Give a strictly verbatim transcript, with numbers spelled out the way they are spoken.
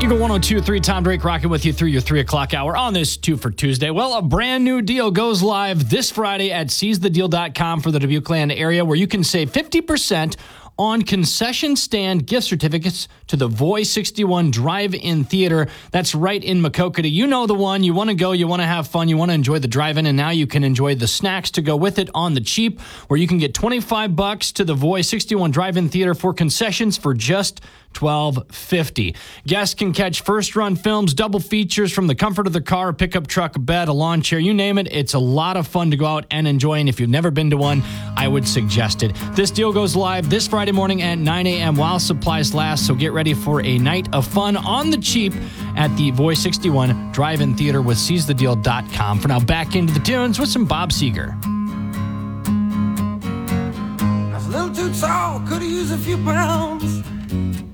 Eagle one oh two point three, Tom Drake rocking with you through your three o'clock hour on this two for Tuesday. Well, a brand new deal goes live this Friday at seize the deal dot com for the Dubuque Land area, where you can save fifty percent on concession stand gift certificates to the Voy sixty-one Drive-In Theater. That's right in Maquoketa. You know the one. You want to go. You want to have fun. You want to enjoy the drive-in, and now you can enjoy the snacks to go with it on the cheap, where you can get twenty-five bucks to the Voy sixty-one Drive-In Theater for concessions for just twelve fifty. Guests can catch first-run films, double features from the comfort of the car, a pickup truck, a bed, a lawn chair, you name it. It's a lot of fun to go out and enjoy, and if you've never been to one, I would suggest it. This deal goes live this Friday morning at nine a.m. while supplies last, so get ready for a night of fun on the cheap at the Voy sixty-one Drive-In Theater with seize the deal dot com. For now, back into the tunes with some Bob Seger. I was a little too tall, could have used a few pounds.